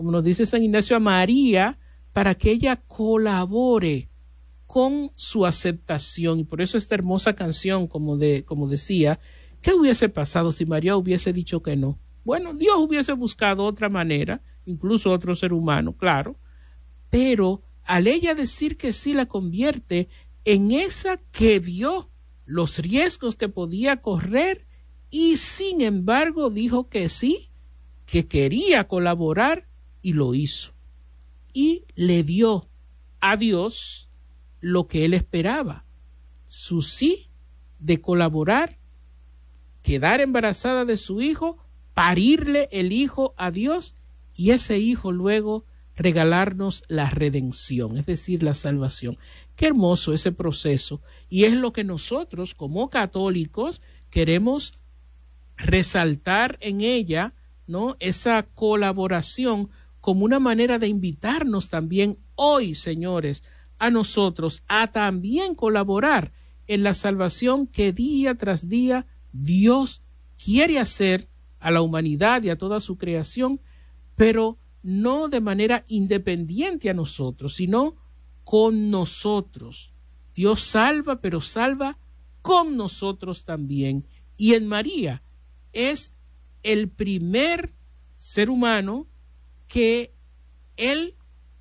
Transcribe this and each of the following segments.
como nos dice San Ignacio, a María para que ella colabore con su aceptación. Y por eso esta hermosa canción, como decía, ¿qué hubiese pasado si María hubiese dicho que no? Bueno, Dios hubiese buscado otra manera, incluso otro ser humano, claro, pero al ella decir que sí, la convierte en esa que vio los riesgos que podía correr y sin embargo dijo que sí, que quería colaborar y lo hizo. Y le dio a Dios lo que él esperaba, su sí de colaborar, quedar embarazada de su hijo, parirle el hijo a Dios y ese hijo luego regalarnos la redención, es decir, la salvación. Qué hermoso ese proceso, y es lo que nosotros como católicos queremos resaltar en ella, ¿no? Esa colaboración como una manera de invitarnos también hoy, señores, a nosotros a también colaborar en la salvación que día tras día Dios quiere hacer a la humanidad y a toda su creación, pero no de manera independiente a nosotros, sino con nosotros. Dios salva, pero salva con nosotros también. Y en María es el primer ser humano que él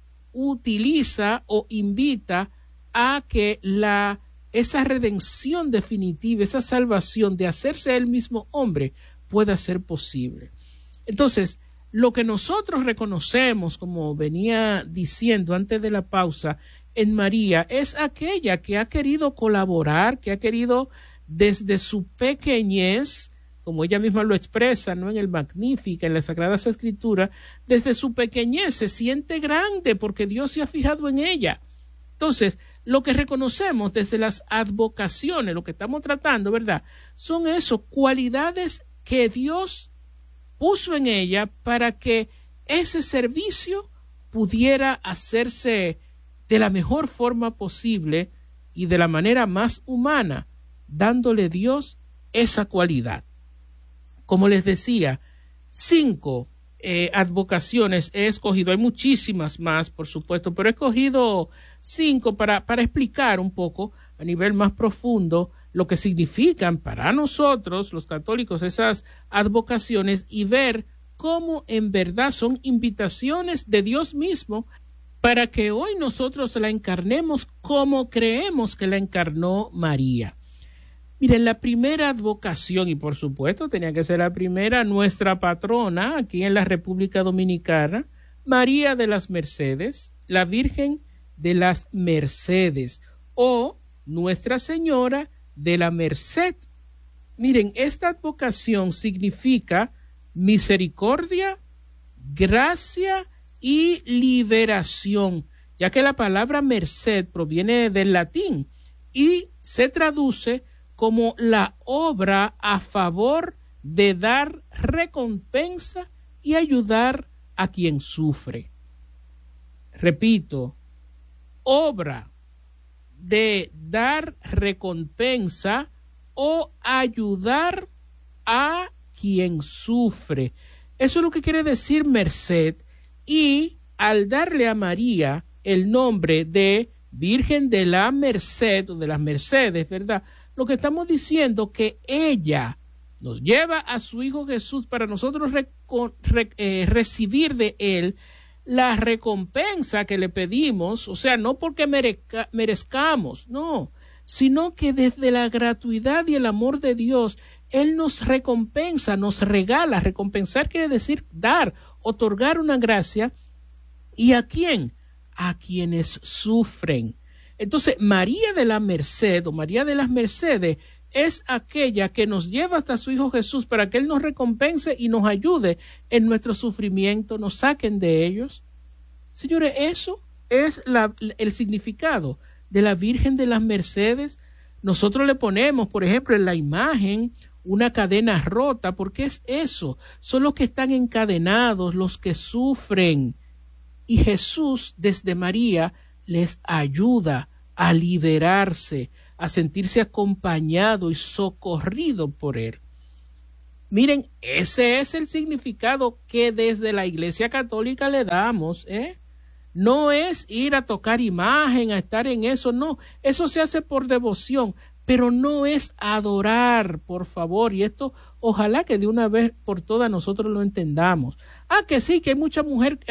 utiliza o invita a que esa redención definitiva, esa salvación de hacerse él mismo hombre, pueda ser posible. Entonces, lo que nosotros reconocemos, como venía diciendo antes de la pausa, en María es aquella que ha querido colaborar, que ha querido desde su pequeñez, como ella misma lo expresa, ¿no? En el Magnífica, en las Sagradas Escrituras, desde su pequeñez se siente grande porque Dios se ha fijado en ella. Entonces, lo que reconocemos desde las advocaciones, lo que estamos tratando, ¿verdad? Son eso, cualidades que Dios puso en ella para que ese servicio pudiera hacerse de la mejor forma posible y de la manera más humana, dándole Dios esa cualidad. Como les decía, 5 advocaciones he escogido, hay muchísimas más, por supuesto, pero he escogido 5 para explicar un poco a nivel más profundo lo que significan para nosotros, los católicos, esas advocaciones y ver cómo en verdad son invitaciones de Dios mismo para que hoy nosotros la encarnemos como creemos que la encarnó María. Miren, la primera advocación, y por supuesto tenía que ser la primera, nuestra patrona aquí en la República Dominicana, María de las Mercedes, la Virgen de las Mercedes, o Nuestra Señora de la Merced. Miren, esta advocación significa misericordia, gracia y liberación, ya que la palabra merced proviene del latín y se traduce como la obra a favor de dar recompensa y ayudar a quien sufre. Repito, obra de dar recompensa o ayudar a quien sufre. Eso es lo que quiere decir merced, y al darle a María el nombre de Virgen de la Merced o de las Mercedes, ¿verdad? Lo que estamos diciendo que ella nos lleva a su Hijo Jesús para nosotros recibir de él la recompensa que le pedimos, o sea, no porque merezcamos, no, sino que desde la gratuidad y el amor de Dios, él nos recompensa, nos regala. Recompensar quiere decir dar, otorgar una gracia. ¿Y a quién? A quienes sufren. Entonces, María de la Merced o María de las Mercedes es aquella que nos lleva hasta su Hijo Jesús para que él nos recompense y nos ayude en nuestro sufrimiento, nos saquen de ellos. Señores, eso es el significado de la Virgen de las Mercedes. Nosotros le ponemos, por ejemplo, en la imagen una cadena rota, porque es eso, son los que están encadenados, los que sufren. Y Jesús, desde María, les ayuda a liberarse, a sentirse acompañado y socorrido por él. Miren, ese es el significado que desde la Iglesia Católica le damos, ¿eh? No es ir a tocar imagen, a estar en eso, no. Eso se hace por devoción, pero no es adorar, por favor. Y esto, ojalá que de una vez por todas nosotros lo entendamos. Ah, que sí, que hay mucha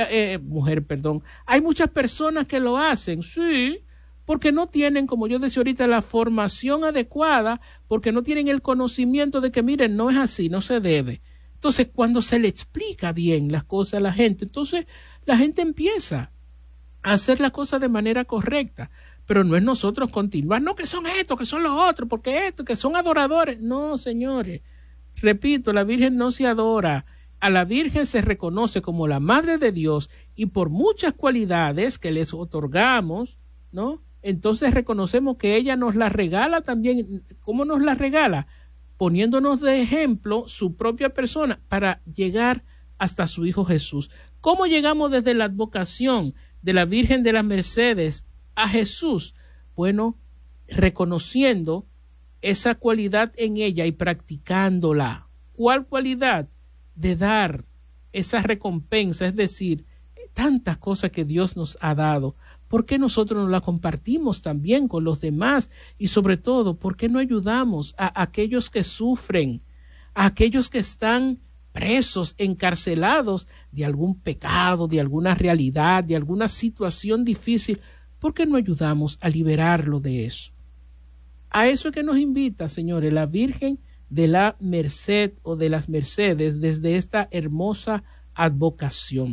hay muchas personas que lo hacen, sí, porque no tienen, como yo decía ahorita, la formación adecuada, porque no tienen el conocimiento de que, miren, no es así, no se debe. Entonces, cuando se le explica bien las cosas a la gente, entonces la gente empieza a hacer las cosas de manera correcta, pero no es nosotros continuar, no, que son estos, que son los otros, porque estos, que son adoradores. No, señores, repito, la Virgen no se adora, a la Virgen se reconoce como la Madre de Dios y por muchas cualidades que les otorgamos, ¿no? Entonces reconocemos que ella nos la regala también. ¿Cómo nos la regala? Poniéndonos de ejemplo su propia persona para llegar hasta su Hijo Jesús. ¿Cómo llegamos desde la advocación de la Virgen de las Mercedes a Jesús? Bueno, reconociendo esa cualidad en ella y practicándola. ¿Cuál cualidad? De dar esa recompensa, es decir, tantas cosas que Dios nos ha dado. ¿Por qué nosotros no la compartimos también con los demás? Y sobre todo, ¿por qué no ayudamos a aquellos que sufren, a aquellos que están presos, encarcelados de algún pecado, de alguna realidad, de alguna situación difícil? ¿Por qué no ayudamos a liberarlo de eso? A eso es que nos invita, señores, la Virgen de la Merced o de las Mercedes desde esta hermosa advocación.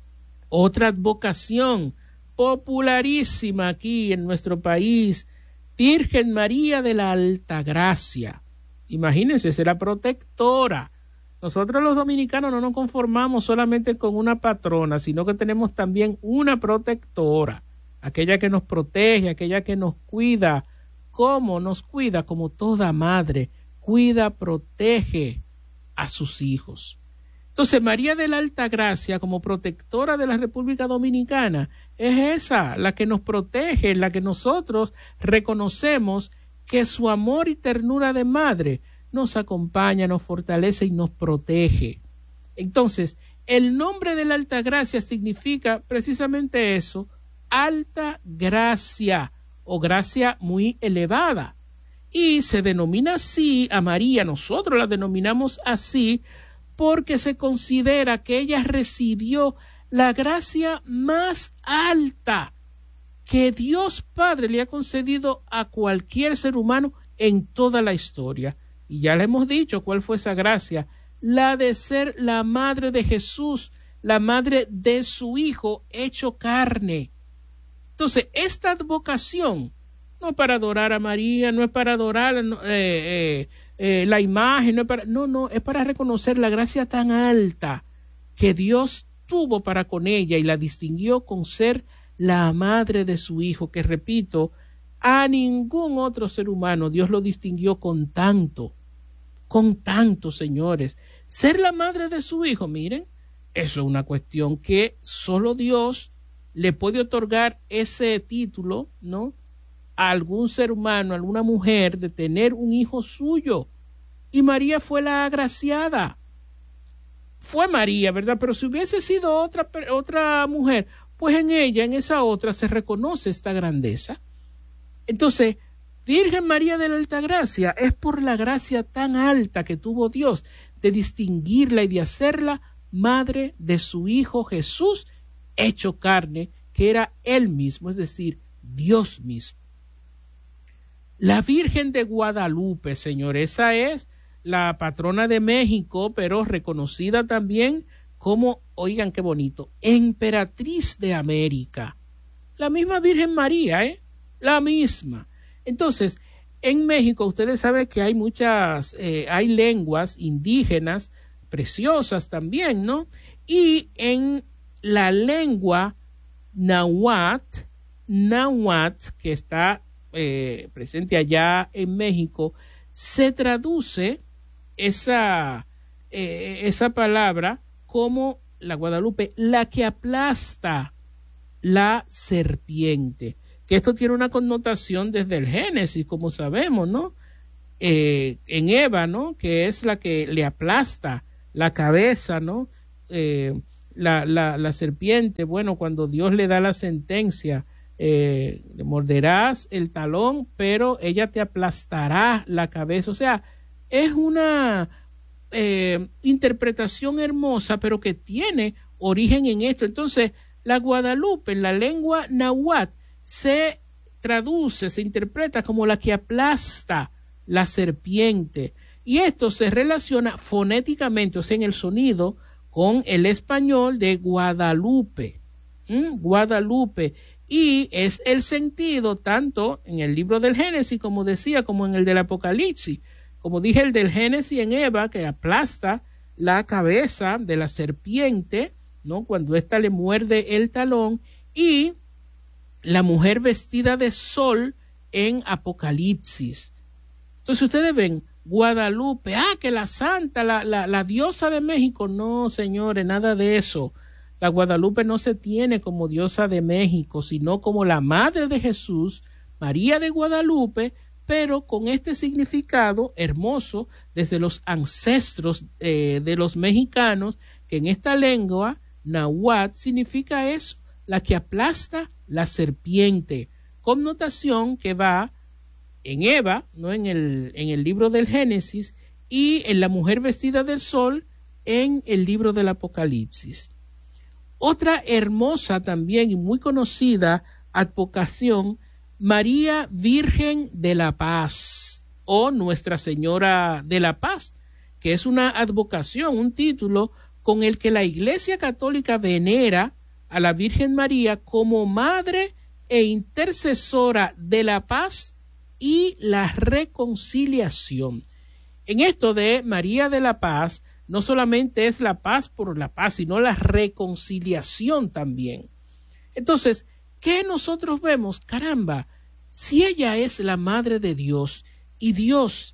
Otra advocación popularísima aquí en nuestro país, Virgen María de la Altagracia. Imagínense, será protectora. Nosotros los dominicanos no nos conformamos solamente con una patrona, sino que tenemos también una protectora, aquella que nos protege, aquella que nos cuida. ¿Cómo nos cuida? Como toda madre, cuida, protege a sus hijos. Entonces, María de la Altagracia, como protectora de la República Dominicana, es esa, la que nos protege, la que nosotros reconocemos que su amor y ternura de madre nos acompaña, nos fortalece y nos protege. Entonces, el nombre de la Altagracia significa precisamente eso, alta gracia o gracia muy elevada. Y se denomina así a María, nosotros la denominamos así, porque se considera que ella recibió la gracia más alta que Dios Padre le ha concedido a cualquier ser humano en toda la historia. Y ya le hemos dicho cuál fue esa gracia, la de ser la madre de Jesús, la madre de su Hijo hecho carne. Entonces, esta advocación no es para adorar a María, no es para adorar la imagen, no, es para reconocer la gracia tan alta que Dios tuvo para con ella y la distinguió con ser la madre de su Hijo, que repito, a ningún otro ser humano Dios lo distinguió con tanto, señores. Ser la madre de su Hijo, miren, eso es una cuestión que solo Dios le puede otorgar ese título, ¿no?, a algún ser humano, a alguna mujer, de tener un hijo suyo. Y María fue la agraciada. Fue María, ¿verdad? Pero si hubiese sido otra mujer, pues en ella, en esa otra, se reconoce esta grandeza. Entonces, Virgen María de la Altagracia es por la gracia tan alta que tuvo Dios de distinguirla y de hacerla madre de su Hijo Jesús hecho carne, que era Él mismo, es decir, Dios mismo. La Virgen de Guadalupe, señor, esa es la patrona de México, pero reconocida también como, oigan qué bonito, emperatriz de América. La misma Virgen María, la misma. Entonces, en México ustedes saben que hay muchas, hay lenguas indígenas preciosas también, ¿no? Y en la lengua náhuatl, que está presente allá en México, se traduce esa palabra como la Guadalupe, la que aplasta la serpiente, que esto tiene una connotación desde el Génesis, como sabemos, ¿no? en Eva, ¿no? Que es la que le aplasta la cabeza, ¿no? La serpiente, bueno, cuando Dios le da la sentencia, le morderás el talón, pero ella te aplastará la cabeza. O sea, es una interpretación hermosa, pero que tiene origen en esto. Entonces, la Guadalupe en la lengua náhuatl se traduce, se interpreta como la que aplasta la serpiente. Y esto se relaciona fonéticamente, o sea, en el sonido, con el español de Guadalupe. Guadalupe. Y es el sentido tanto en el libro del Génesis, como decía, como en el del Apocalipsis. Como dije, el del Génesis en Eva, que aplasta la cabeza de la serpiente, ¿no? Cuando ésta le muerde el talón, y la mujer vestida de sol en Apocalipsis. Entonces ustedes ven, Guadalupe, que la santa, la diosa de México. No, señores, nada de eso. La Guadalupe no se tiene como diosa de México, sino como la madre de Jesús, María de Guadalupe, pero con este significado hermoso desde los ancestros de los mexicanos, que en esta lengua náhuatl significa eso, la que aplasta la serpiente, connotación que va en Eva, ¿no? en el libro del Génesis, y en la mujer vestida del sol en el libro del Apocalipsis. Otra hermosa también y muy conocida advocación, María Virgen de la Paz o Nuestra Señora de la Paz, que es una advocación, un título con el que la Iglesia Católica venera a la Virgen María como madre e intercesora de la paz y la reconciliación. En esto de María de la Paz, no solamente es la paz por la paz, sino la reconciliación también. Entonces, ¿qué nosotros vemos? Caramba, si ella es la madre de Dios y Dios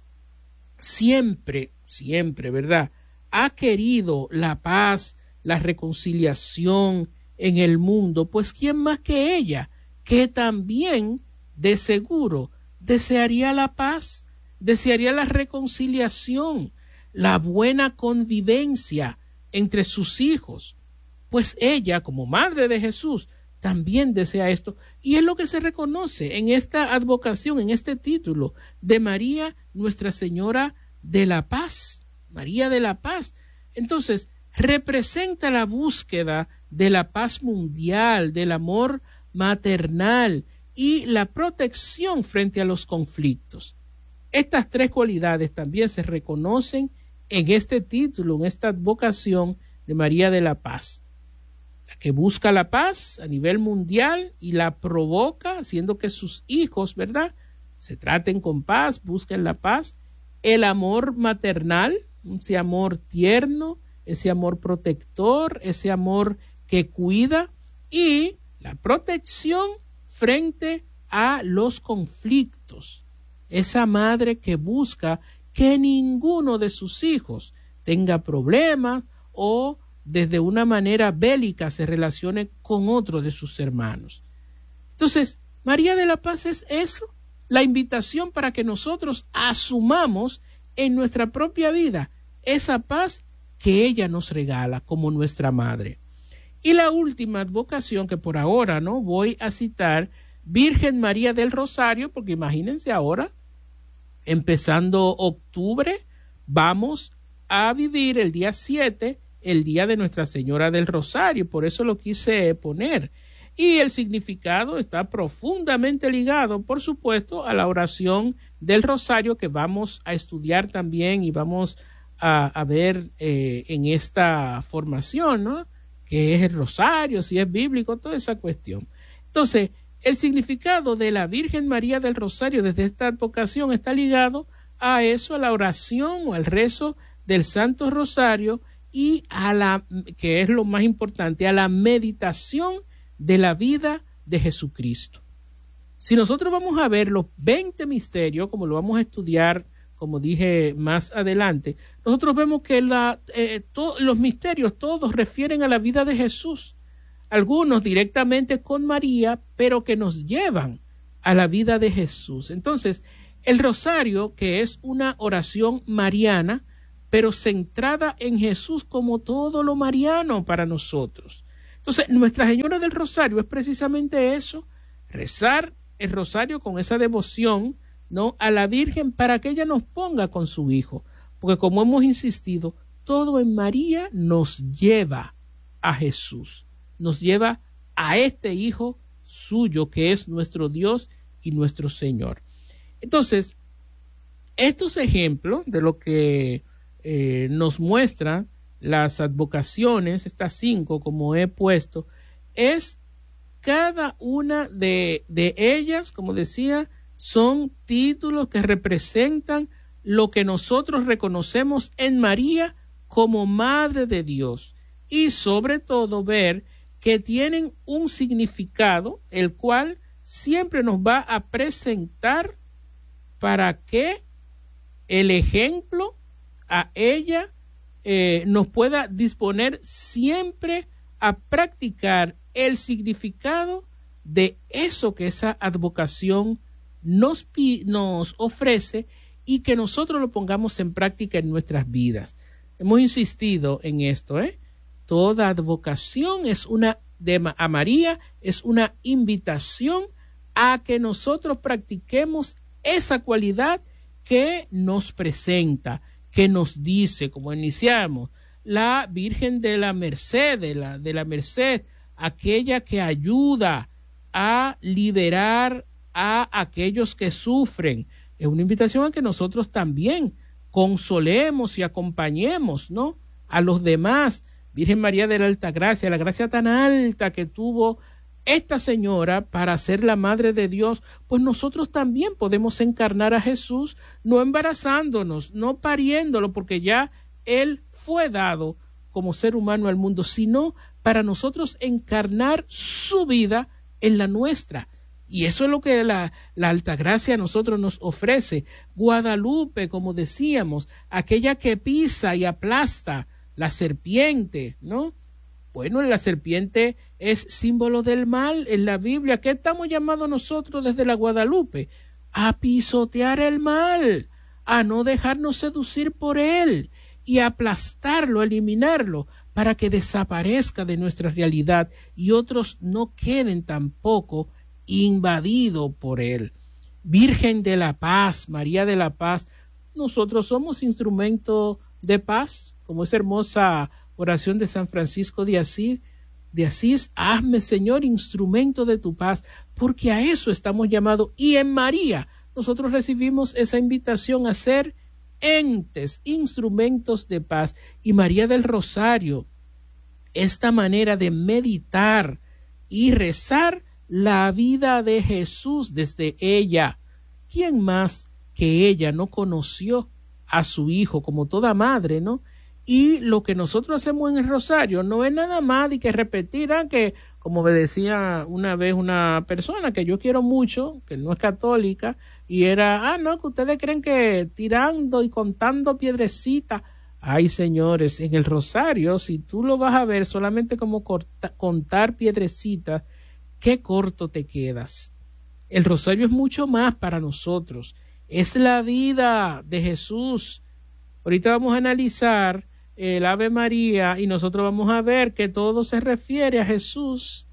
siempre, ¿verdad?, ha querido la paz, la reconciliación en el mundo, pues ¿quién más que ella, que también de seguro desearía la paz, desearía la reconciliación, la buena convivencia entre sus hijos? Pues ella, como madre de Jesús, también desea esto, y es lo que se reconoce en esta advocación, en este título de María, Nuestra Señora de la Paz, María de la Paz. Entonces, representa la búsqueda de la paz mundial, del amor maternal y la protección frente a los conflictos. Estas tres cualidades también se reconocen en este título, en esta advocación de María de la Paz. La que busca la paz a nivel mundial y la provoca, haciendo que sus hijos, ¿verdad?, se traten con paz, busquen la paz. El amor maternal, ese amor tierno, ese amor protector, ese amor que cuida, y la protección frente a los conflictos. Esa madre que busca que ninguno de sus hijos tenga problemas o desde una manera bélica se relacione con otro de sus hermanos. Entonces, María de la Paz es eso, la invitación para que nosotros asumamos en nuestra propia vida esa paz que ella nos regala como nuestra madre. Y la última advocación, que por ahora no voy a citar, Virgen María del Rosario, porque imagínense ahora, empezando octubre, vamos a vivir el día 7, el día de Nuestra Señora del Rosario, por eso lo quise poner. Y el significado está profundamente ligado, por supuesto, a la oración del Rosario, que vamos a estudiar también y vamos a ver en esta formación, ¿no?, que es el Rosario, si es bíblico, toda esa cuestión. Entonces, el significado de la Virgen María del Rosario desde esta advocación está ligado a eso, a la oración o al rezo del Santo Rosario y a la, que es lo más importante, a la meditación de la vida de Jesucristo. Si nosotros vamos a ver los 20 misterios, como lo vamos a estudiar, como dije más adelante, nosotros vemos que los misterios todos refieren a la vida de Jesús, algunos directamente con María, pero que nos llevan a la vida de Jesús. Entonces, El rosario, que es una oración mariana, pero centrada en Jesús como todo lo mariano para nosotros. Entonces, Nuestra Señora del Rosario es precisamente eso, rezar el rosario con esa devoción, ¿no?, a la Virgen para que ella nos ponga con su Hijo. Porque como hemos insistido, todo en María nos lleva a Jesús, nos lleva a este Hijo suyo que es nuestro Dios y nuestro Señor. Entonces, estos ejemplos de lo que nos muestran las advocaciones, estas 5 como he puesto, es cada una de ellas, como decía, son títulos que representan lo que nosotros reconocemos en María como Madre de Dios, y sobre todo ver que tienen un significado, el cual siempre nos va a presentar para que el ejemplo a ella nos pueda disponer siempre a practicar el significado de eso que esa advocación nos ofrece, y que nosotros lo pongamos en práctica en nuestras vidas. Hemos insistido en esto, Toda advocación a María es una invitación a que nosotros practiquemos esa cualidad que nos presenta, que nos dice, como iniciamos, la Virgen de la Merced, de la Merced, aquella que ayuda a liberar a aquellos que sufren. Es una invitación a que nosotros también consolemos y acompañemos, ¿no?, a los demás. Virgen María de la Altagracia, la gracia tan alta que tuvo esta señora para ser la Madre de Dios, pues nosotros también podemos encarnar a Jesús, no embarazándonos, no pariéndolo, porque ya Él fue dado como ser humano al mundo, sino para nosotros encarnar su vida en la nuestra. Y eso es lo que la Altagracia a nosotros nos ofrece. Guadalupe, como decíamos, aquella que pisa y aplasta la serpiente, ¿no? Bueno, la serpiente es símbolo del mal en la Biblia. ¿Qué estamos llamados nosotros desde la Guadalupe? A pisotear el mal, a no dejarnos seducir por él y a aplastarlo, eliminarlo, para que desaparezca de nuestra realidad y otros no queden tampoco invadidos por él. Virgen de la Paz, María de la Paz, nosotros somos instrumento de paz, como esa hermosa oración de San Francisco de Asís, hazme, Señor, instrumento de tu paz, porque a eso estamos llamados. Y en María nosotros recibimos esa invitación a ser entes, instrumentos de paz. Y María del Rosario, esta manera de meditar y rezar la vida de Jesús desde ella. ¿Quién más que ella no conoció a su Hijo como toda madre, ¿no? Y lo que nosotros hacemos en el rosario no es nada más de que repetir, que como me decía una vez una persona que yo quiero mucho, que no es católica, y era, no, que ustedes creen que tirando y contando piedrecitas. Ay, señores, en el rosario, si tú lo vas a ver solamente como contar piedrecitas, qué corto te quedas. El rosario es mucho más para nosotros. Es la vida de Jesús. Ahorita vamos a analizar el Ave María y nosotros vamos a ver que todo se refiere a Jesús.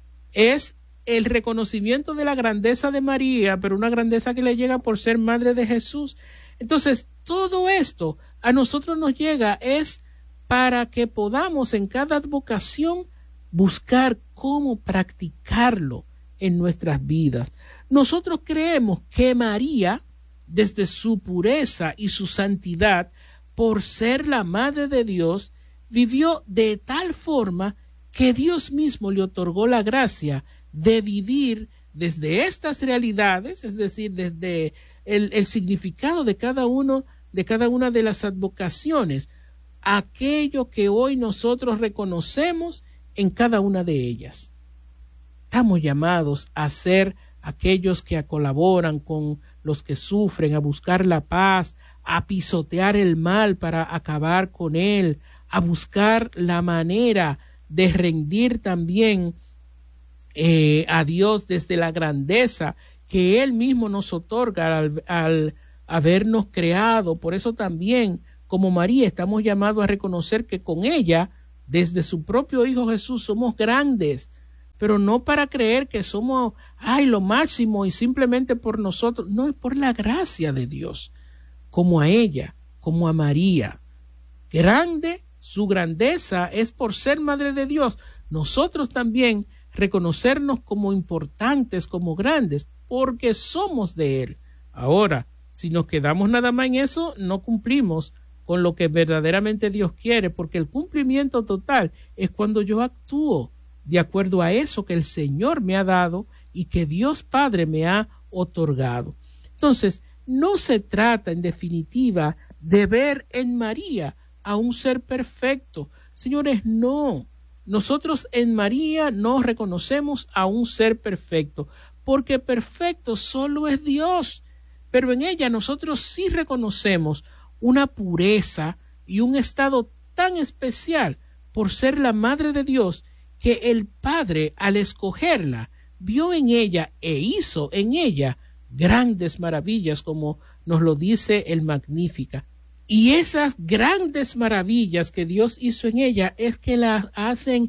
Es el reconocimiento de la grandeza de María, pero una grandeza que le llega por ser madre de Jesús. Entonces, todo esto a nosotros nos llega es para que podamos en cada advocación buscar cómo practicarlo en nuestras vidas. Nosotros creemos que María, desde su pureza y su santidad, por ser la Madre de Dios, vivió de tal forma que Dios mismo le otorgó la gracia de vivir desde estas realidades, es decir, desde el significado de cada una de las advocaciones, aquello que hoy nosotros reconocemos en cada una de ellas. Estamos llamados a ser aquellos que colaboran con los que sufren, a buscar la paz, a pisotear el mal para acabar con él, a buscar la manera de rendir también a Dios desde la grandeza que Él mismo nos otorga al habernos creado. Por eso también, como María, estamos llamados a reconocer que con ella, desde su propio Hijo Jesús, somos grandes, pero no para creer que somos, lo máximo y simplemente por nosotros. No, es por la gracia de Dios, como a ella, como a María. Grande, su grandeza es por ser madre de Dios. Nosotros también reconocernos como importantes, como grandes, porque somos de Él. Ahora, si nos quedamos nada más en eso, no cumplimos con lo que verdaderamente Dios quiere, porque el cumplimiento total es cuando yo actúo de acuerdo a eso que el Señor me ha dado y que Dios Padre me ha otorgado. Entonces, no se trata en definitiva de ver en María a un ser perfecto. Señores, no. Nosotros en María no reconocemos a un ser perfecto, porque perfecto solo es Dios. Pero en ella nosotros sí reconocemos una pureza y un estado tan especial por ser la Madre de Dios, que el Padre, al escogerla, vio en ella e hizo en ella grandes maravillas, como nos lo dice el Magnífica. Y esas grandes maravillas que Dios hizo en ella es que la hacen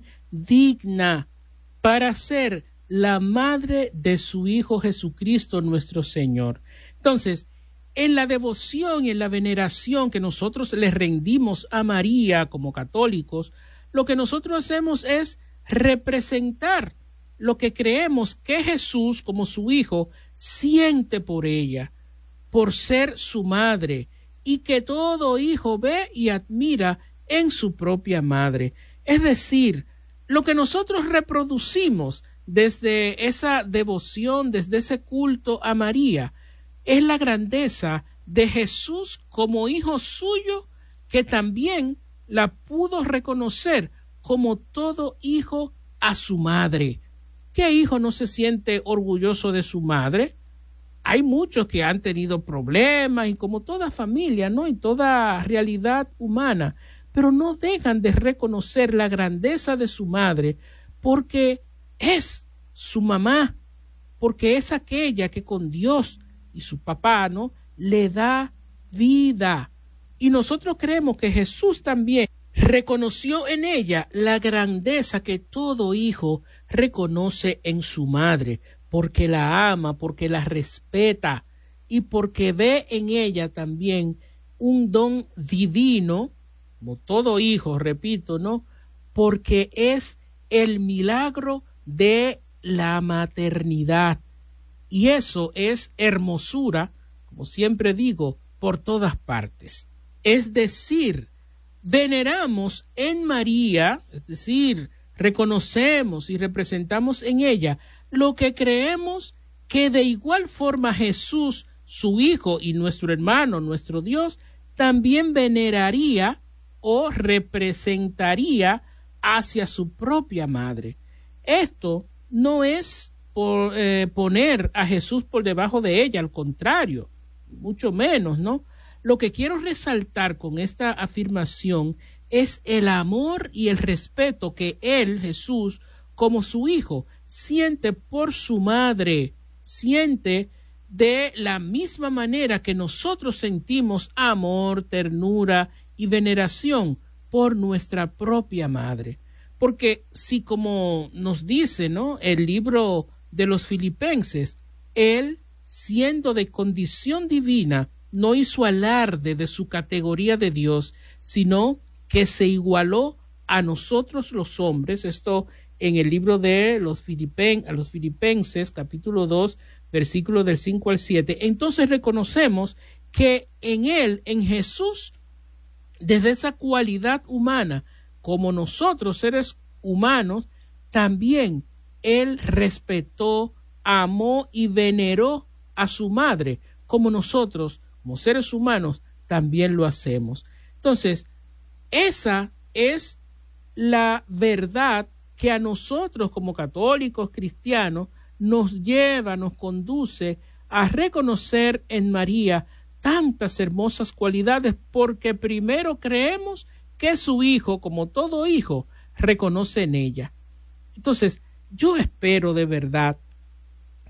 digna para ser la madre de su Hijo Jesucristo nuestro Señor. Entonces, en la devoción y en la veneración que nosotros le rendimos a María como católicos, lo que nosotros hacemos es representar lo que creemos que Jesús, como su Hijo, siente por ella, por ser su madre, y que todo hijo ve y admira en su propia madre. Es decir, lo que nosotros reproducimos desde esa devoción, desde ese culto a María, es la grandeza de Jesús como hijo suyo, que también la pudo reconocer como todo hijo a su madre. ¿Qué hijo no se siente orgulloso de su madre? Hay muchos que han tenido problemas, y como toda familia, ¿no? Y toda realidad humana, pero no dejan de reconocer la grandeza de su madre, porque es su mamá, porque es aquella que con Dios y su papá, ¿no?, le da vida. Y nosotros creemos que Jesús también reconoció en ella la grandeza que todo hijo reconoce en su madre, porque la ama, porque la respeta y porque ve en ella también un don divino, como todo hijo, repito, ¿no?, porque es el milagro de la maternidad. Y eso es hermosura, como siempre digo, por todas partes. Es decir, veneramos en María, es decir, reconocemos y representamos en ella lo que creemos que de igual forma Jesús, su Hijo y nuestro hermano, nuestro Dios, también veneraría o representaría hacia su propia madre. Esto no es por poner a Jesús por debajo de ella, al contrario, mucho menos, ¿no? Lo que quiero resaltar con esta afirmación es el amor y el respeto que él, Jesús, como su Hijo, siente por su madre, siente de la misma manera que nosotros sentimos amor, ternura y veneración por nuestra propia madre. Porque si, como nos dice, ¿no?, el libro de los Filipenses, él, siendo de condición divina, no hizo alarde de su categoría de Dios, sino que se igualó a nosotros los hombres. Esto en el libro de los Filipenses, capítulo 2, versículos del 5 al 7. Entonces reconocemos que en él, en Jesús, desde esa cualidad humana, como nosotros seres humanos, también él respetó, amó y veneró a su madre, como nosotros, como seres humanos, también lo hacemos. Entonces, esa es la verdad que a nosotros como católicos cristianos nos lleva, nos conduce a reconocer en María tantas hermosas cualidades, porque primero creemos que su Hijo, como todo hijo, reconoce en ella. Entonces, yo espero de verdad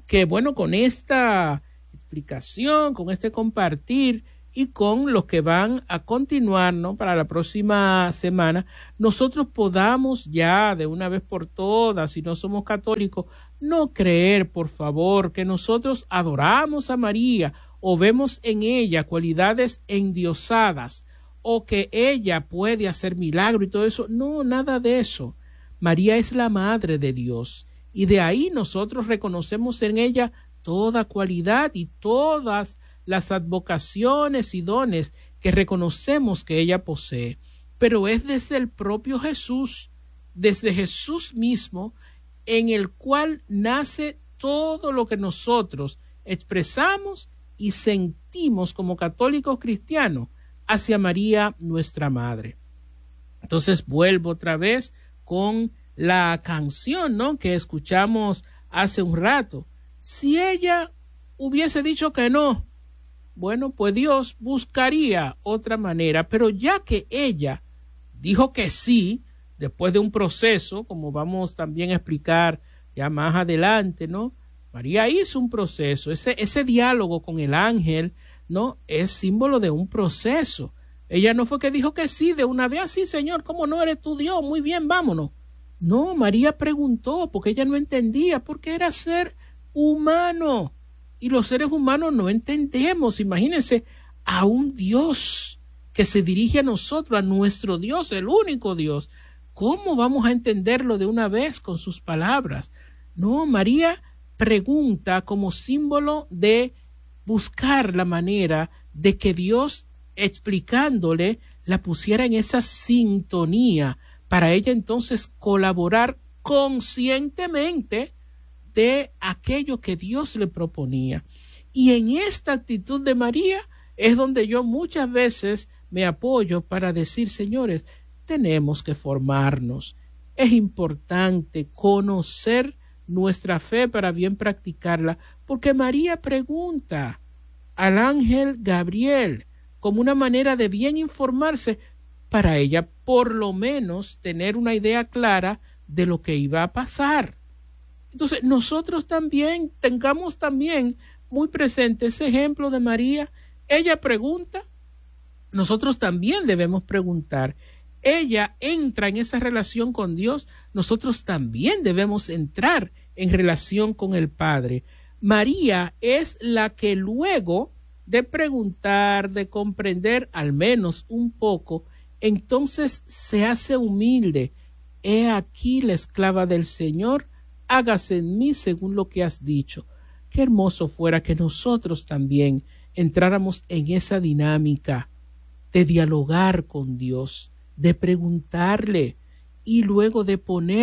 que bueno, con esta explicación, con este compartir y con los que van a continuar, ¿no?, para la próxima semana, nosotros podamos ya de una vez por todas, si no somos católicos, no creer, por favor, que nosotros adoramos a María o vemos en ella cualidades endiosadas o que ella puede hacer milagro y todo eso. No, nada de eso. María es la Madre de Dios y de ahí nosotros reconocemos en ella toda cualidad y todas las advocaciones y dones que reconocemos que ella posee. Pero es desde el propio Jesús, desde Jesús mismo, en el cual nace todo lo que nosotros expresamos y sentimos como católicos cristianos hacia María, nuestra Madre. Entonces vuelvo otra vez con la canción, ¿no?, que escuchamos hace un rato. Si ella hubiese dicho que no, bueno, pues Dios buscaría otra manera, pero ya que ella dijo que sí, después de un proceso, como vamos también a explicar ya más adelante, ¿no? María hizo un proceso, ese diálogo con el ángel, ¿no?, es símbolo de un proceso. Ella no fue que dijo que sí de una vez, así, Señor, ¿cómo no eres tú Dios? Muy bien, vámonos. No, María preguntó porque ella no entendía, porque era ser humano. Y los seres humanos no entendemos. Imagínense a un Dios que se dirige a nosotros, a nuestro Dios, el único Dios. ¿Cómo vamos a entenderlo de una vez con sus palabras? No, María pregunta como símbolo de buscar la manera de que Dios, explicándole, la pusiera en esa sintonía para ella entonces colaborar conscientemente de aquello que Dios le proponía. Y en esta actitud de María es donde yo muchas veces me apoyo para decir, señores, tenemos que formarnos. Es importante conocer nuestra fe para bien practicarla, porque María pregunta al ángel Gabriel como una manera de bien informarse para ella por lo menos tener una idea clara de lo que iba a pasar. Entonces nosotros también tengamos también muy presente ese ejemplo de María. Ella pregunta, nosotros también debemos preguntar. Ella entra en esa relación con Dios, nosotros también debemos entrar en relación con el Padre. María es la que luego de preguntar, de comprender al menos un poco, entonces se hace humilde. He aquí la esclava del Señor, hágase en mí según lo que has dicho. Qué hermoso fuera que nosotros también entráramos en esa dinámica de dialogar con Dios, de preguntarle y luego de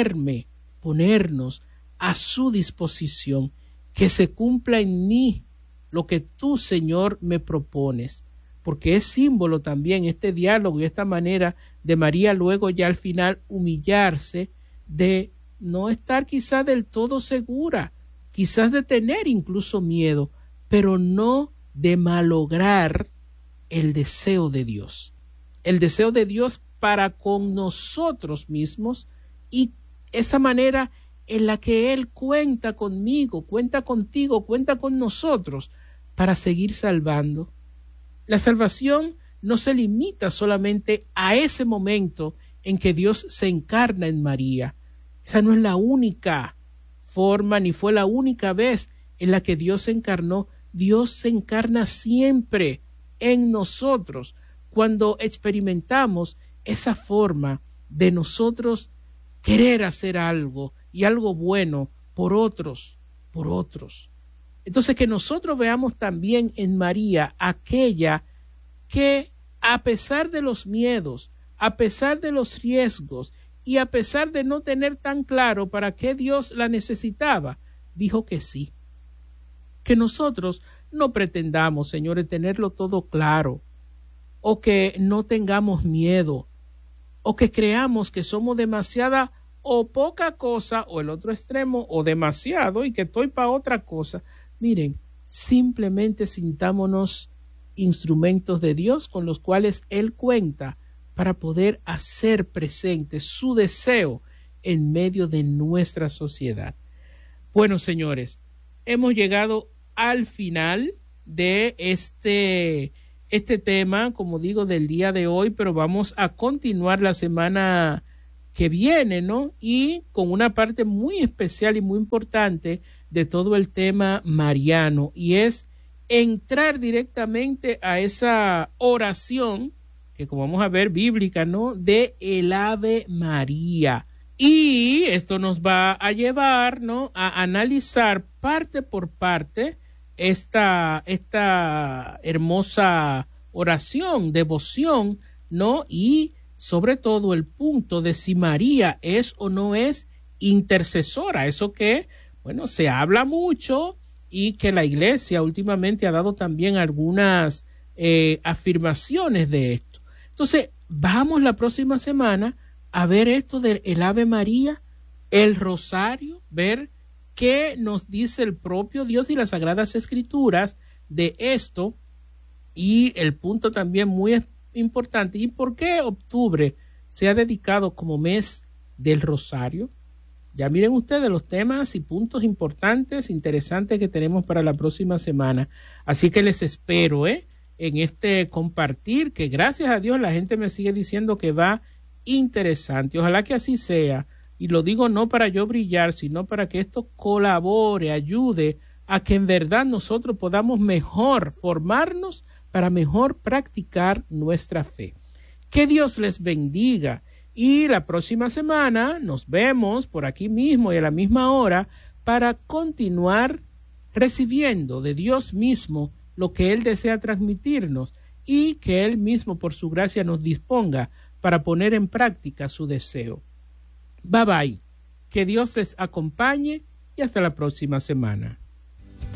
ponernos a su disposición, que se cumpla en mí lo que tú, Señor, me propones, porque es símbolo también este diálogo y esta manera de María luego ya al final humillarse, de no estar quizás del todo segura, quizás de tener incluso miedo, pero no de malograr el deseo de Dios para con nosotros mismos y esa manera en la que Él cuenta conmigo, cuenta contigo, cuenta con nosotros para seguir salvando. La salvación no se limita solamente a ese momento en que Dios se encarna en María. Esa no es la única forma ni fue la única vez en la que Dios se encarnó. Dios se encarna siempre en nosotros cuando experimentamos esa forma de nosotros querer hacer algo y algo bueno por otros. Entonces que nosotros veamos también en María aquella que a pesar de los miedos, a pesar de los riesgos y a pesar de no tener tan claro para qué Dios la necesitaba, dijo que sí. Que nosotros no pretendamos, señores, tenerlo todo claro, o que no tengamos miedo, o que creamos que somos demasiada o poca cosa, o el otro extremo, o demasiado, y que estoy para otra cosa. Miren, simplemente sintámonos instrumentos de Dios con los cuales Él cuenta para poder hacer presente su deseo en medio de nuestra sociedad. Bueno, señores, hemos llegado al final de este tema, como digo, del día de hoy, pero vamos a continuar la semana que viene, ¿no? Y con una parte muy especial y muy importante de todo el tema mariano, y es entrar directamente a esa oración que, como vamos a ver, bíblica, ¿no? De el Ave María. Y esto nos va a llevar, ¿no?, a analizar parte por parte esta hermosa oración, devoción, ¿no? Y sobre todo el punto de si María es o no es intercesora. Eso que, bueno, se habla mucho y que la Iglesia últimamente ha dado también algunas afirmaciones de esto. Entonces, vamos la próxima semana a ver esto del Ave María, el rosario, ver qué nos dice el propio Dios y las Sagradas Escrituras de esto, y el punto también muy importante, ¿y por qué octubre se ha dedicado como mes del rosario? Ya miren ustedes los temas y puntos importantes, interesantes que tenemos para la próxima semana. Así que les espero en este compartir, que gracias a Dios la gente me sigue diciendo que va interesante. Ojalá que así sea. Y lo digo no para yo brillar, sino para que esto colabore, ayude a que en verdad nosotros podamos mejor formarnos para mejor practicar nuestra fe. Que Dios les bendiga. Y la próxima semana nos vemos por aquí mismo y a la misma hora para continuar recibiendo de Dios mismo lo que Él desea transmitirnos, y que Él mismo por su gracia nos disponga para poner en práctica su deseo. Bye bye. Que Dios les acompañe y hasta la próxima semana.